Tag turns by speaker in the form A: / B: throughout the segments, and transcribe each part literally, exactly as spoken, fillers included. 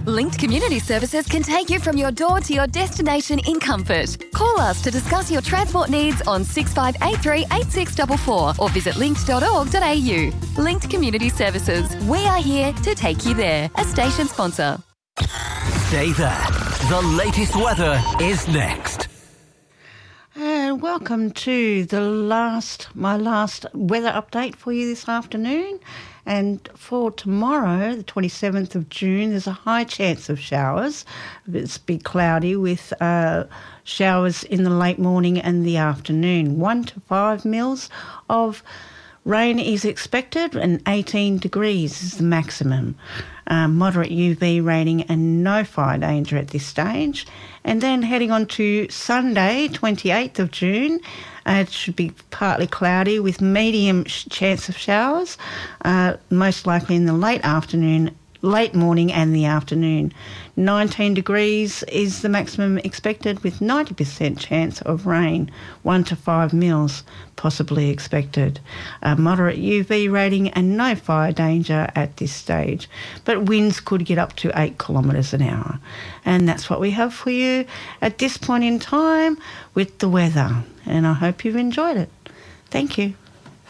A: Linked Community Services can take you from your door to your destination in comfort. Call us to discuss your transport needs on six five eight three, eight six four four or visit linked dot org dot a u. Linked Community Services. We are here to take you there. A station sponsor.
B: Stay there. The latest weather is next.
C: And welcome to the last, my last weather update for you this afternoon. And for tomorrow, the twenty-seventh of June, there's a high chance of showers. It's be cloudy with uh, showers in the late morning and the afternoon. One to five mils of rain is expected and eighteen degrees is the maximum. Um, moderate U V rating and no fire danger at this stage. And then heading on to Sunday, twenty-eighth of June, uh, it should be partly cloudy with medium sh- chance of showers, uh, most likely in the late afternoon, late morning and the afternoon. nineteen degrees is the maximum expected with ninety percent chance of rain, one to five mils possibly expected. A moderate U V rating and no fire danger at this stage. But winds could get up to eight kilometres an hour. And that's what we have for you at this point in time with the weather. And I hope you've enjoyed it. Thank you.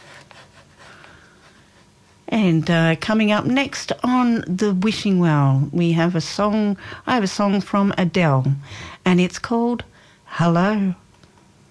C: And uh, coming up next on The Wishing Well, we have a song, I have a song from Adele, and it's called Hello.